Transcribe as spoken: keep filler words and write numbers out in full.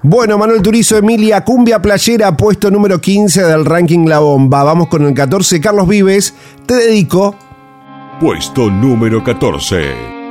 Bueno, Manuel Turizo, Emilia, Cumbia Playera, puesto número quince del ranking La Bomba. Vamos con el catorce, Carlos Vives, Te Dedico. Puesto número catorce.